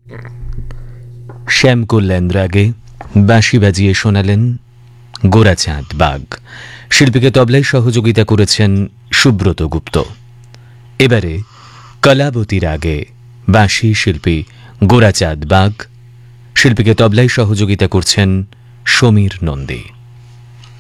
শ্যাম কল্যাণ রাগে বাঁশি বাজিয়ে শোনালেন গোরাচাঁদ বাগ। শিল্পীকে তবলায় সহযোগিতা করেছেন সুব্রত গুপ্ত। এবারে কলাবতী রাগে বাঁশি শিল্পী গোরাচাঁদ বাগ, শিল্পীকে তবলায় সহযোগিতা করছেন সমীর নন্দী।